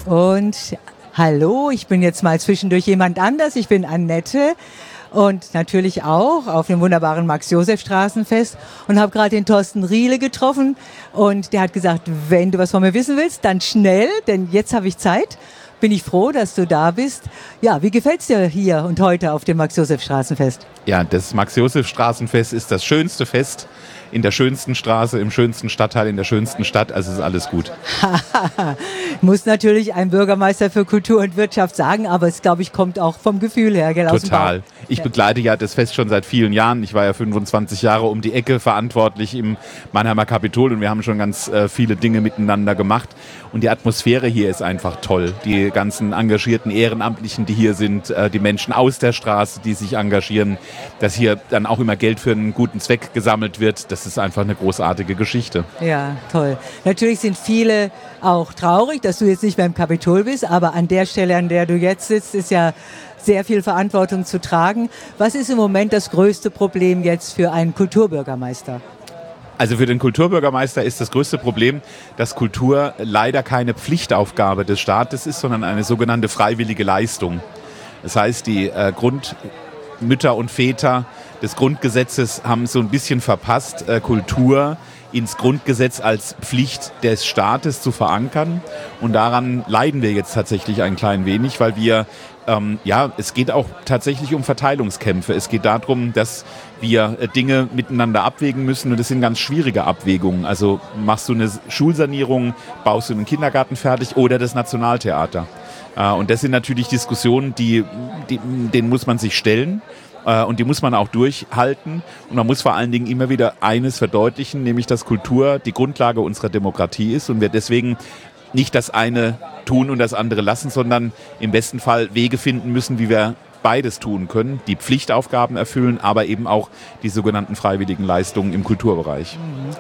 Und hallo, ich bin jetzt mal zwischendurch jemand anders. Ich bin Annette und natürlich auch auf dem wunderbaren Max-Joseph-Straßenfest und habe gerade den Thorsten Riele getroffen. Und der hat gesagt, wenn du was von mir wissen willst, dann schnell, denn jetzt habe ich Zeit. Bin ich froh, dass du da bist. Ja, wie gefällt's dir hier und heute auf dem Max-Joseph-Straßenfest? Ja, das Max-Joseph-Straßenfest ist das schönste Fest in der schönsten Straße, im schönsten Stadtteil, in der schönsten Stadt. Also ist alles gut. Muss natürlich ein Bürgermeister für Kultur und Wirtschaft sagen, aber es, glaube ich, kommt auch vom Gefühl her. Gell, total. Ich begleite ja das Fest schon seit vielen Jahren. Ich war ja 25 Jahre um die Ecke verantwortlich im Mannheimer Kapitol und wir haben schon ganz viele Dinge miteinander gemacht. Und die Atmosphäre hier ist einfach toll. Die ganzen engagierten Ehrenamtlichen, die hier sind, die Menschen aus der Straße, die sich engagieren, dass hier dann auch immer Geld für einen guten Zweck gesammelt wird. Das ist einfach eine großartige Geschichte. Ja, toll. Natürlich sind viele auch traurig, dass du jetzt nicht mehr im Kapitol bist, aber an der Stelle, an der du jetzt sitzt, ist ja sehr viel Verantwortung zu tragen. Was ist im Moment das größte Problem jetzt für einen Kulturbürgermeister? Also für den Kulturbürgermeister ist das größte Problem, dass Kultur leider keine Pflichtaufgabe des Staates ist, sondern eine sogenannte freiwillige Leistung. Das heißt, die Mütter und Väter des Grundgesetzes haben so ein bisschen verpasst, Kultur ins Grundgesetz als Pflicht des Staates zu verankern. Und daran leiden wir jetzt tatsächlich ein klein wenig, weil wir, es geht auch tatsächlich um Verteilungskämpfe. Es geht darum, dass wir Dinge miteinander abwägen müssen und das sind ganz schwierige Abwägungen. Also machst du eine Schulsanierung, baust du einen Kindergarten fertig oder das Nationaltheater. Und das sind natürlich Diskussionen, denen muss man sich stellen. Und die muss man auch durchhalten. Und man muss vor allen Dingen immer wieder eines verdeutlichen, nämlich dass Kultur die Grundlage unserer Demokratie ist und wir deswegen nicht das eine tun und das andere lassen, sondern im besten Fall Wege finden müssen, wie wir beides tun können, die Pflichtaufgaben erfüllen, aber eben auch die sogenannten freiwilligen Leistungen im Kulturbereich.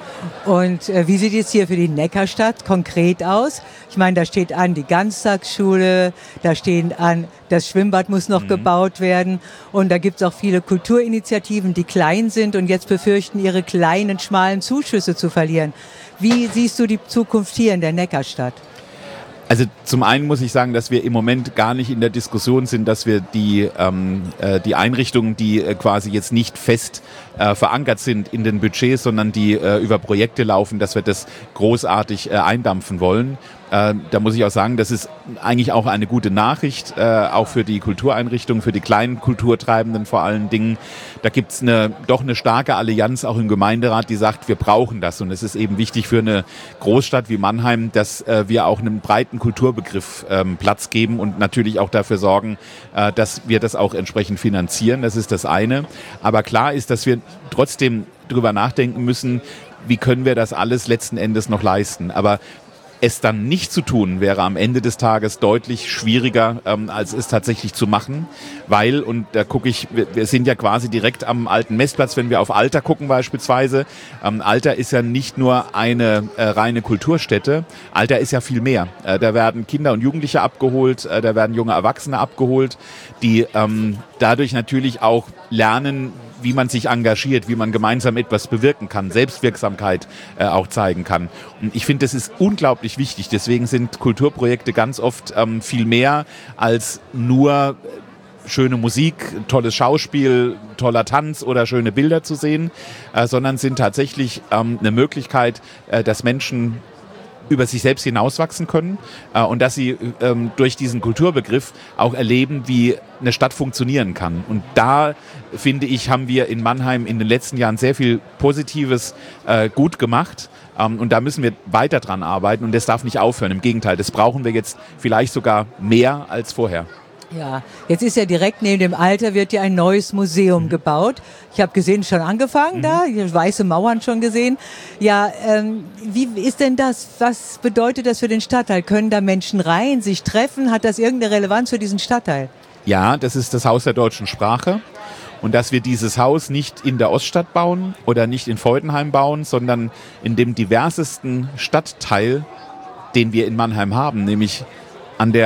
Und wie sieht es hier für die Neckarstadt konkret aus? Ich meine, da steht an die Ganztagsschule, da stehen an, das Schwimmbad muss noch gebaut werden und da gibt es auch viele Kulturinitiativen, die klein sind und jetzt befürchten, ihre kleinen, schmalen Zuschüsse zu verlieren. Wie siehst du die Zukunft hier in der Neckarstadt? Also zum einen muss ich sagen, dass wir im Moment gar nicht in der Diskussion sind, dass wir die Einrichtungen, die quasi jetzt nicht fest verankert sind in den Budgets, sondern die über Projekte laufen, dass wir das großartig eindampfen wollen. Da muss ich auch sagen, das ist eigentlich auch eine gute Nachricht, auch für die Kultureinrichtungen, für die kleinen Kulturtreibenden vor allen Dingen. Da gibt's doch eine starke Allianz auch im Gemeinderat, die sagt, wir brauchen das. Und es ist eben wichtig für eine Großstadt wie Mannheim, dass wir auch einem breiten Kulturbegriff Platz geben und natürlich auch dafür sorgen, dass wir das auch entsprechend finanzieren. Das ist das eine. Aber klar ist, dass wir trotzdem drüber nachdenken müssen, wie können wir das alles letzten Endes noch leisten. Aber es dann nicht zu tun, wäre am Ende des Tages deutlich schwieriger, als es tatsächlich zu machen, weil, und da gucke ich, wir sind ja quasi direkt am alten Messplatz, wenn wir auf Alter gucken beispielsweise. Alter ist ja nicht nur eine reine Kulturstätte, Alter ist ja viel mehr. Da werden Kinder und Jugendliche abgeholt, da werden junge Erwachsene abgeholt, die dadurch natürlich auch lernen, wie man sich engagiert, wie man gemeinsam etwas bewirken kann, Selbstwirksamkeit auch zeigen kann. Und ich finde, das ist unglaublich wichtig. Deswegen sind Kulturprojekte ganz oft viel mehr als nur schöne Musik, tolles Schauspiel, toller Tanz oder schöne Bilder zu sehen, sondern sind tatsächlich eine Möglichkeit, dass Menschen über sich selbst hinauswachsen können und dass sie durch diesen Kulturbegriff auch erleben, wie eine Stadt funktionieren kann. Und da, finde ich, haben wir in Mannheim in den letzten Jahren sehr viel Positives gut gemacht. Und da müssen wir weiter dran arbeiten und das darf nicht aufhören. Im Gegenteil, das brauchen wir jetzt vielleicht sogar mehr als vorher. Ja, jetzt ist ja direkt neben dem Alter wird ja ein neues Museum gebaut. Ich habe gesehen, schon angefangen da, weiße Mauern schon gesehen. Ja, wie ist denn das? Was bedeutet das für den Stadtteil? Können da Menschen rein, sich treffen? Hat das irgendeine Relevanz für diesen Stadtteil? Ja, das ist das Haus der deutschen Sprache. Und dass wir dieses Haus nicht in der Oststadt bauen oder nicht in Feudenheim bauen, sondern in dem diversesten Stadtteil, den wir in Mannheim haben, nämlich an der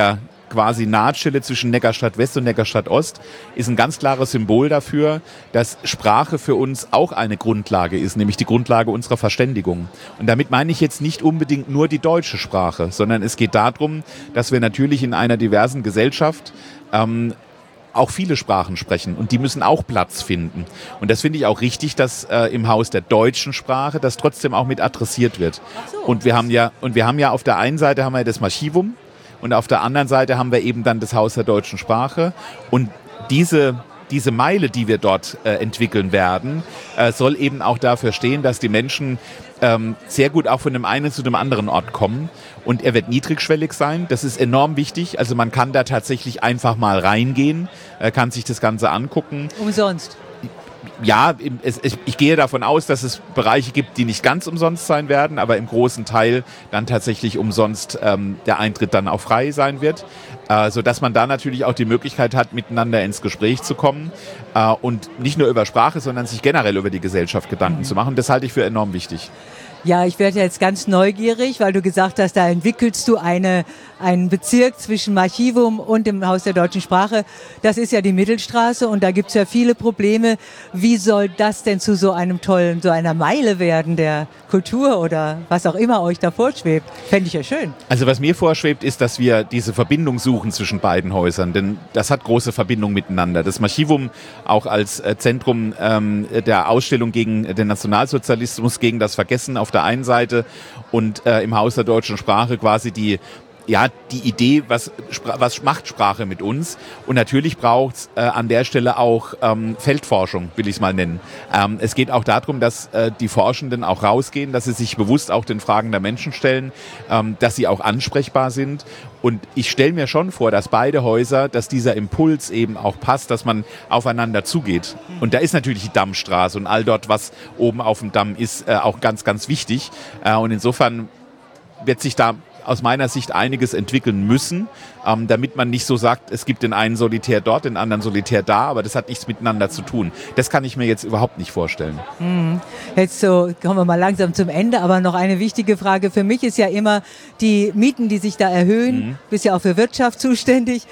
quasi Nahtstelle zwischen Neckarstadt West und Neckarstadt Ost ist ein ganz klares Symbol dafür, dass Sprache für uns auch eine Grundlage ist, nämlich die Grundlage unserer Verständigung. Und damit meine ich jetzt nicht unbedingt nur die deutsche Sprache, sondern es geht darum, dass wir natürlich in einer diversen Gesellschaft auch viele Sprachen sprechen und die müssen auch Platz finden. Und das finde ich auch richtig, dass im Haus der deutschen Sprache das trotzdem auch mit adressiert wird. So. Und wir haben ja auf der einen Seite haben wir das Archivum und auf der anderen Seite haben wir eben dann das Haus der deutschen Sprache. Und diese Meile, die wir dort entwickeln werden, soll eben auch dafür stehen, dass die Menschen sehr gut auch von dem einen zu dem anderen Ort kommen. Und er wird niedrigschwellig sein. Das ist enorm wichtig. Also man kann da tatsächlich einfach mal reingehen, kann sich das Ganze angucken. Umsonst? Ja, ich gehe davon aus, dass es Bereiche gibt, die nicht ganz umsonst sein werden, aber im großen Teil dann tatsächlich umsonst der Eintritt dann auch frei sein wird, sodass man da natürlich auch die Möglichkeit hat, miteinander ins Gespräch zu kommen und nicht nur über Sprache, sondern sich generell über die Gesellschaft Gedanken zu machen. Das halte ich für enorm wichtig. Ja, ich werde jetzt ganz neugierig, weil du gesagt hast, da entwickelst du einen Bezirk zwischen Archivum und dem Haus der deutschen Sprache. Das ist ja die Mittelstraße und da gibt es ja viele Probleme. Wie soll das denn zu so einer Meile werden der Kultur oder was auch immer euch da vorschwebt? Fände ich ja schön. Also was mir vorschwebt, ist, dass wir diese Verbindung suchen zwischen beiden Häusern, denn das hat große Verbindung miteinander. Das Archivum auch als Zentrum der Ausstellung gegen den Nationalsozialismus, gegen das Vergessen auf der einen Seite und im Haus der deutschen Sprache quasi die Idee, was macht Sprache mit uns? Und natürlich braucht es an der Stelle auch Feldforschung, will ich es mal nennen. Es geht auch darum, dass die Forschenden auch rausgehen, dass sie sich bewusst auch den Fragen der Menschen stellen, dass sie auch ansprechbar sind. Und ich stelle mir schon vor, dass beide Häuser, dass dieser Impuls eben auch passt, dass man aufeinander zugeht. Und da ist natürlich die Dammstraße und all dort, was oben auf dem Damm ist, auch ganz, ganz wichtig. Und insofern wird sich da aus meiner Sicht einiges entwickeln müssen, damit man nicht so sagt, es gibt den einen Solitär dort, den anderen Solitär da, aber das hat nichts miteinander zu tun. Das kann ich mir jetzt überhaupt nicht vorstellen. Jetzt so kommen wir mal langsam zum Ende, aber noch eine wichtige Frage für mich ist ja immer die Mieten, die sich da erhöhen. Du bist ja auch für Wirtschaft zuständig,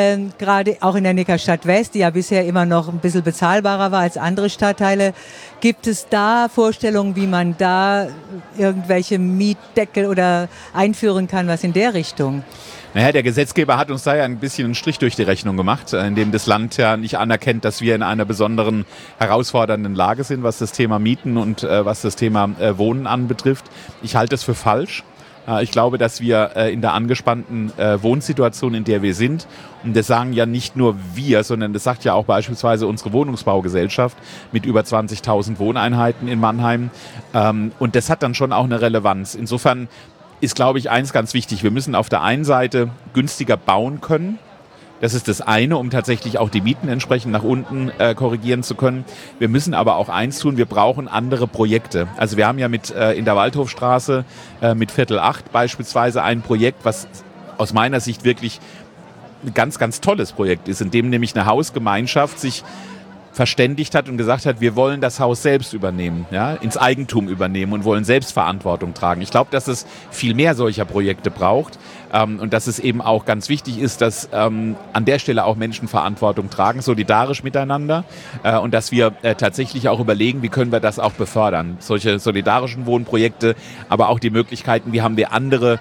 gerade auch in der Neckarstadt West, die ja bisher immer noch ein bisschen bezahlbarer war als andere Stadtteile. Gibt es da Vorstellungen, wie man da irgendwelche Mietdeckel oder einführen kann, was in der Richtung? Naja, der Gesetzgeber hat uns da ja ein bisschen einen Strich durch die Rechnung gemacht, indem das Land ja nicht anerkennt, dass wir in einer besonderen herausfordernden Lage sind, was das Thema Mieten und was das Thema Wohnen anbetrifft. Ich halte es für falsch. Ich glaube, dass wir in der angespannten Wohnsituation, in der wir sind, und das sagen ja nicht nur wir, sondern das sagt ja auch beispielsweise unsere Wohnungsbaugesellschaft mit über 20.000 Wohneinheiten in Mannheim. Und das hat dann schon auch eine Relevanz. Insofern ist, glaube ich, eins ganz wichtig. Wir müssen auf der einen Seite günstiger bauen können. Das ist das eine, um tatsächlich auch die Mieten entsprechend nach unten korrigieren zu können. Wir müssen aber auch eins tun, wir brauchen andere Projekte. Also wir haben ja in der Waldhofstraße mit Viertel 8 beispielsweise ein Projekt, was aus meiner Sicht wirklich ein ganz, ganz tolles Projekt ist, in dem nämlich eine Hausgemeinschaft sich verständigt hat und gesagt hat, wir wollen das Haus selbst übernehmen, ja, ins Eigentum übernehmen und wollen selbst Verantwortung tragen. Ich glaube, dass es viel mehr solcher Projekte braucht und dass es eben auch ganz wichtig ist, dass an der Stelle auch Menschen Verantwortung tragen, solidarisch miteinander und dass wir tatsächlich auch überlegen, wie können wir das auch befördern. Solche solidarischen Wohnprojekte, aber auch die Möglichkeiten, wie haben wir andere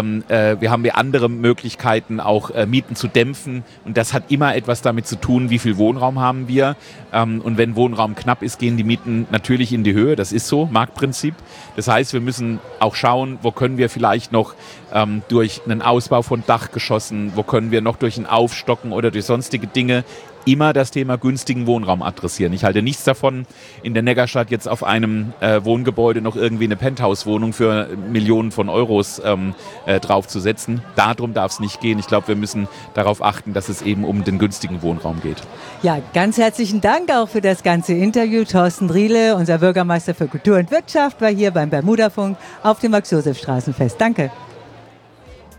Möglichkeiten, auch Mieten zu dämpfen. Und das hat immer etwas damit zu tun, wie viel Wohnraum haben wir. Und wenn Wohnraum knapp ist, gehen die Mieten natürlich in die Höhe. Das ist so, Marktprinzip. Das heißt, wir müssen auch schauen, wo können wir vielleicht noch durch einen Ausbau von Dachgeschossen, wo können wir noch durch ein Aufstocken oder durch sonstige Dinge immer das Thema günstigen Wohnraum adressieren. Ich halte nichts davon, in der Neckarstadt jetzt auf einem Wohngebäude noch irgendwie eine Penthouse-Wohnung für Millionen von Euros draufzusetzen. Darum darf es nicht gehen. Ich glaube, wir müssen darauf achten, dass es eben um den günstigen Wohnraum geht. Ja, ganz herzlichen Dank auch für das ganze Interview. Thorsten Riele, unser Bürgermeister für Kultur und Wirtschaft, war hier beim Bermudafunk auf dem Max-Josef-Straßenfest. Danke.